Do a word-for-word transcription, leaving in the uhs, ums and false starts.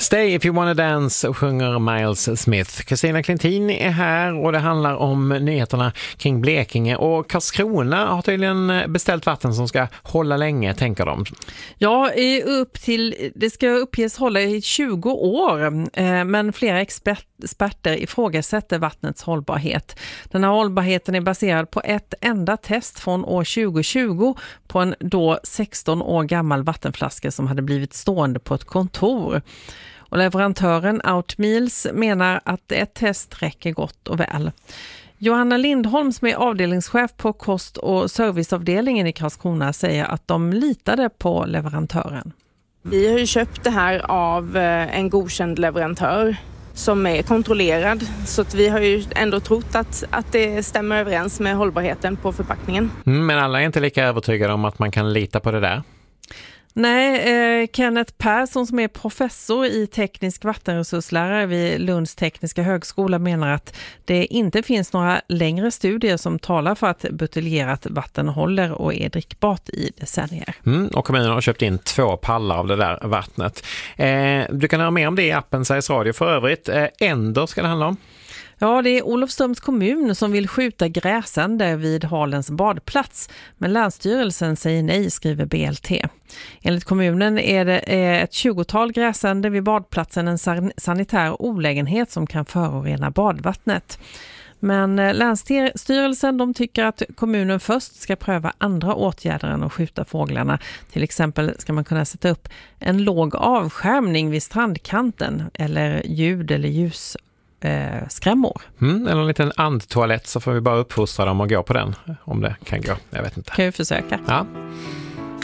Stay if you wanna dance, sjunger Miles Smith. Kristina Klintin är här och det handlar om nyheterna kring Blekinge. Och Karlskrona har tydligen beställt vatten som ska hålla länge, tänker de. Ja, upp till, det ska uppges hålla i tjugo år, men flera experter ifrågasätter vattnets hållbarhet. Den här hållbarheten är baserad på ett enda test från år tjugo tjugo på en då sexton år gammal vattenflaska som hade blivit stående på ett kontor. Och leverantören Outmeals menar att ett test räcker gott och väl. Johanna Lindholm som är avdelningschef på kost- och serviceavdelningen i Karlskrona säger att de litade på leverantören. Vi har ju köpt det här av en godkänd leverantör som är kontrollerad, så att vi har ju ändå trott att, att det stämmer överens med hållbarheten på förpackningen. Mm, men alla är inte lika övertygade om att man kan lita på det där. Nej, eh, Kenneth Persson som är professor i teknisk vattenresurslärare vid Lunds tekniska högskola menar att det inte finns några längre studier som talar för att buteljerat vatten håller och är drickbart i decennier. Mm, och kommunen har köpt in två pallar av det där vattnet. Eh, du kan höra mer om det i appen Sveriges Radio för övrigt. Eh, ändå ska det handla om. Ja, det är Olofströms kommun som vill skjuta gräsänder vid Halens badplats. Men Länsstyrelsen säger nej, skriver B L T. Enligt kommunen är det ett tjugotal gräsänder vid badplatsen en sanitär olägenhet som kan förorena badvattnet. Men Länsstyrelsen de tycker att kommunen först ska pröva andra åtgärder än att skjuta fåglarna. Till exempel ska man kunna sätta upp en låg avskärmning vid strandkanten eller ljud- eller ljus. Eh, skrämmor. Mm, eller en liten andtoalett så får vi bara uppfostra dem och gå på den om det kan gå. Jag vet inte. Kan ju försöka. Ja.